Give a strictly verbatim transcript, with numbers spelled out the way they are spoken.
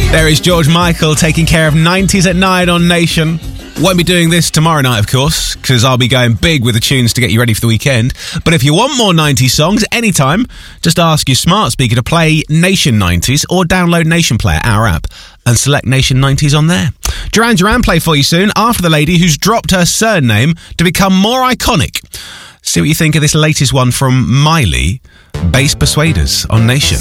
There is George Michael taking care of nineties at nine on Nation. Won't be doing this tomorrow night, of course, because I'll be going big with the tunes to get you ready for the weekend. But if you want more nineties songs anytime, just ask your smart speaker to play Nation nineties or download Nation Player, our app, and select Nation nineties on there. Duran Duran play for you soon after the lady who's dropped her surname to become more iconic. See what you think of this latest one from Miley, Bass Persuaders on Nation.